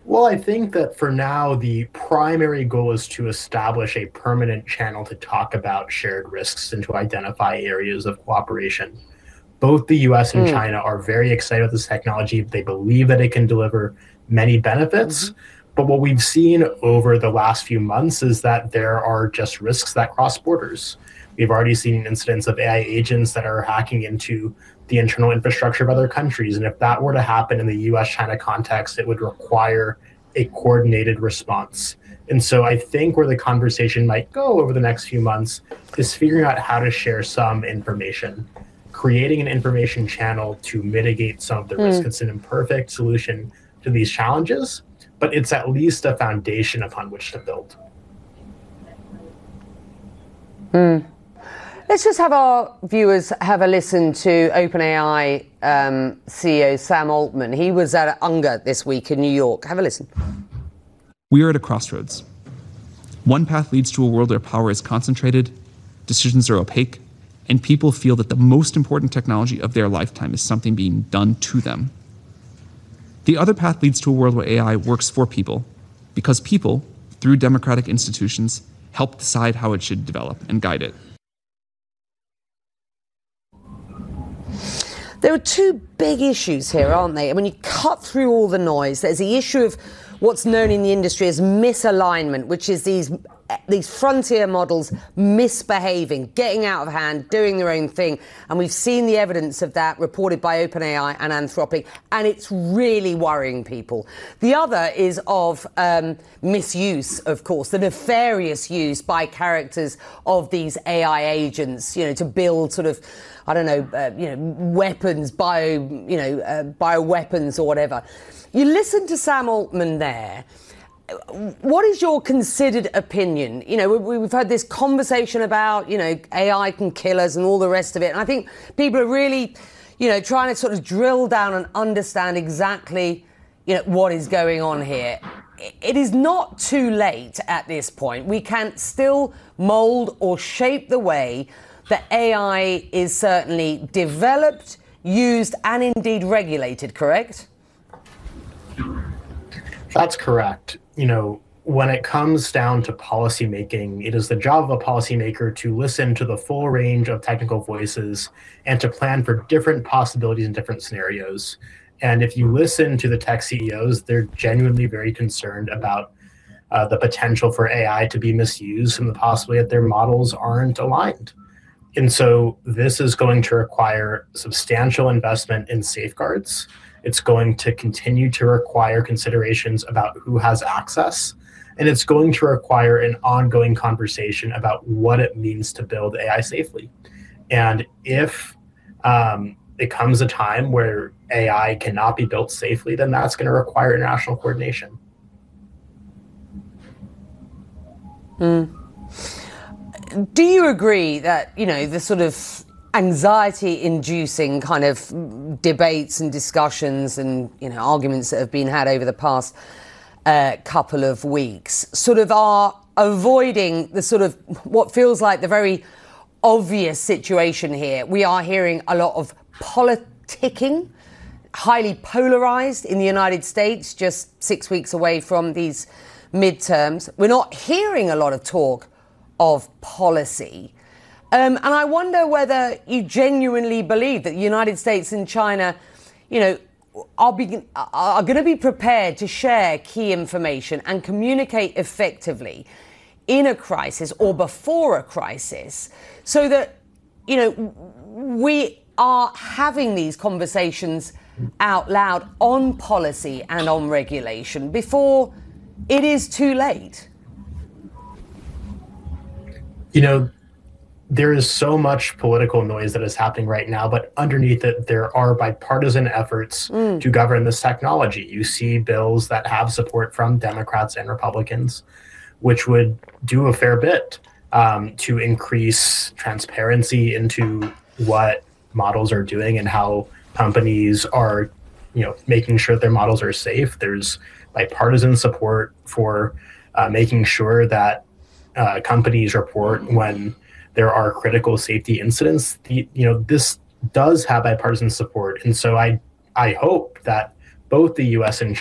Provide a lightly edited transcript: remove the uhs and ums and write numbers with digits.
Well, I think that for now, the primary goal is to establish a permanent channel to talk about shared risks and to identify areas of cooperation. Both the US and Mm, China are very excited about this technology. They believe that it can deliver many benefits. hmm But what we've seen over the last few months is that there are just risks that cross borders. We've already seen incidents of AI agents that are hacking into the internal infrastructure of other countries. And if that were to happen in the US China context, it would require a coordinated response. And so I think where the conversation might go over the next few months is figuring out how to share some information, creating an information channel to mitigate some of the risk. mm, It's an imperfect solution to these challenges, but it's at least a foundation upon which to build. mm. Let's just have our viewers have a listen to OpenAI CEO Sam Altman. He was at UNGA this week in New York. Have a listen. We are at a crossroads. One path leads to a world where power is concentrated, decisions are opaque, and people feel that the most important technology of their lifetime is something being done to them. The other path leads to a world where AI works for people, because people, through democratic institutions, help decide how it should develop and guide it. There are two big issues here, aren't they? I mean, you cut through all the noise. There's the issue of what's known in the industry as misalignment, which is these frontier models misbehaving, getting out of hand, doing their own thing. And we've seen the evidence of that reported by OpenAI and Anthropic, and it's really worrying people. The other is of misuse, of course, the nefarious use by characters of these AI agents, to build sort of, I don't know, weapons, bioweapons or whatever. You listen to Sam Altman there. What is your considered opinion? We've had this conversation about, AI can kill us and all the rest of it. And I think people are really, trying to sort of drill down and understand exactly, what is going on here. It is not too late at this point. We can still mold or shape the way that AI is certainly developed, used, and indeed regulated, correct? That's correct. When it comes down to policymaking, it is the job of a policymaker to listen to the full range of technical voices and to plan for different possibilities and different scenarios. And if you listen to the tech CEOs, they're genuinely very concerned about the potential for AI to be misused and the possibility that their models aren't aligned. And so this is going to require substantial investment in safeguards. It's going to continue to require considerations about who has access. And it's going to require an ongoing conversation about what it means to build AI safely. And if it comes a time where AI cannot be built safely, then that's going to require international coordination. Mm. Do you agree that, the sort of anxiety-inducing kind of debates and discussions and, arguments that have been had over the past couple of weeks sort of are avoiding the sort of what feels like the very obvious situation here? We are hearing a lot of politicking, highly polarized in the United States, just 6 weeks away from these midterms. We're not hearing a lot of talk of policy. And I wonder whether you genuinely believe that the United States and China, are going to be prepared to share key information and communicate effectively in a crisis or before a crisis so that, we are having these conversations out loud on policy and on regulation before it is too late. There is so much political noise that is happening right now, but underneath it, there are bipartisan efforts to govern this technology. You see bills that have support from Democrats and Republicans, which would do a fair bit to increase transparency into what models are doing and how companies are, making sure their models are safe. There's bipartisan support for making sure that companies report when there are critical safety incidents. This does have bipartisan support, and so I hope that both the U.S. and